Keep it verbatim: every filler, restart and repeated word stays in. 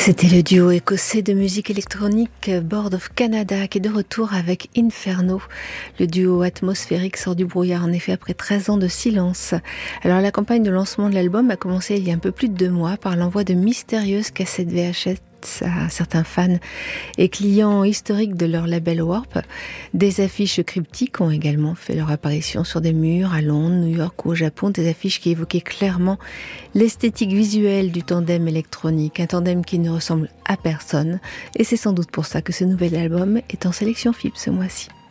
C'était le duo écossais de musique électronique Board of Canada qui est de retour avec Inferno. Le duo atmosphérique sort du brouillard en effet après treize ans de silence. Alors la campagne de lancement de l'album a commencé il y a un peu plus de deux mois par l'envoi de mystérieuses cassettes V H S à certains fans et clients historiques de leur label Warp. Des affiches cryptiques ont également fait leur apparition sur des murs à Londres, New York ou au Japon, des affiches qui évoquaient clairement l'esthétique visuelle du tandem électronique, un tandem qui ne ressemble à personne, et c'est sans doute pour ça que ce nouvel album est en sélection F I B ce mois-ci.